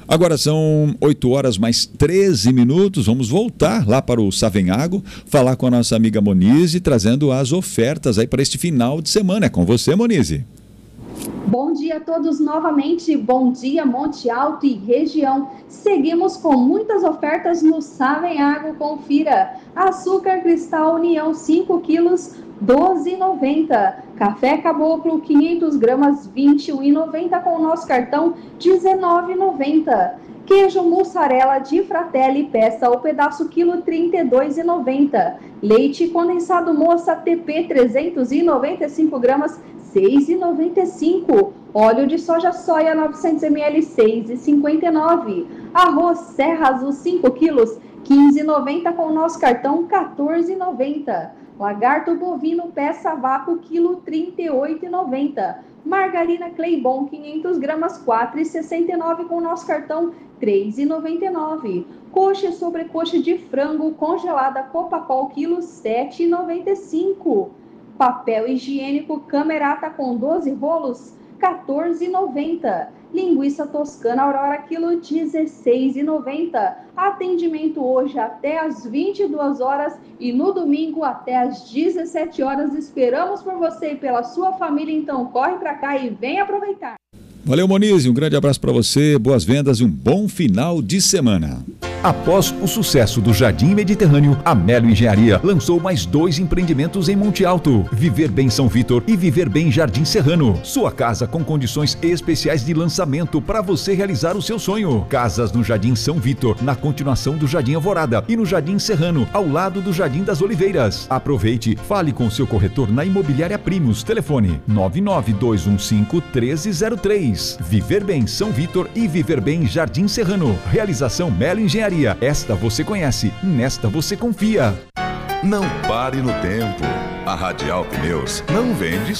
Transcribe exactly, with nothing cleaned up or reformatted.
Agora são oito horas mais treze minutos. Vamos voltar lá para o Savenhago, falar com a nossa amiga Monize, trazendo as ofertas aí para este final de semana. É com você, Monize. Bom dia a todos novamente. Bom dia, Monte Alto e região. Seguimos com muitas ofertas no Savenhago. Confira. Açúcar cristal União cinco quilos, doze reais e noventa centavos. Café Caboclo quinhentas gramas, vinte e um reais e noventa centavos com o nosso cartão, dezenove reais e noventa centavos. Queijo mussarela de Fratelli, peça o pedaço quilo, trinta e dois reais e noventa centavos. Leite condensado moça T P trezentos e noventa e cinco gramas, seis reais e noventa e cinco centavos. Óleo de soja soia novecentos mililitros, seis reais e cinquenta e nove centavos. Arroz Serra Azul cinco quilos, quinze reais e noventa centavos com o nosso cartão, quatorze reais e noventa centavos. Lagarto bovino peça vácuo quilo, trinta e oito reais e noventa centavos. Margarina Claybon quinhentas gramas, quatro reais e sessenta e nove centavos com o nosso cartão, três reais e noventa e nove centavos. Coxa e sobrecoxa de frango congelada Copacol quilo, sete reais e noventa e cinco centavos. Papel higiênico Camerata com doze rolos, quatorze reais e noventa centavos. Linguiça toscana Aurora quilo, dezesseis reais e noventa centavos. Atendimento hoje até às vinte e duas horas e no domingo até às dezessete horas. Esperamos por você e pela sua família, então corre para cá e vem aproveitar. Valeu, Monize, um grande abraço para você, boas vendas e um bom final de semana. Após o sucesso do Jardim Mediterrâneo, a Melo Engenharia lançou mais dois empreendimentos em Monte Alto: Viver Bem São Vitor e Viver Bem Jardim Serrano. Sua casa com condições especiais de lançamento para você realizar o seu sonho. Casas no Jardim São Vitor, na continuação do Jardim Alvorada, e no Jardim Serrano, ao lado do Jardim das Oliveiras. Aproveite, fale com seu corretor na Imobiliária Primos. Telefone nove nove dois um cinco, um três zero três. Viver Bem São Vitor e Viver Bem Jardim Serrano. Realização Melo Engenharia. Esta você conhece, nesta você confia. Não pare no tempo. A Radial Pneus não vende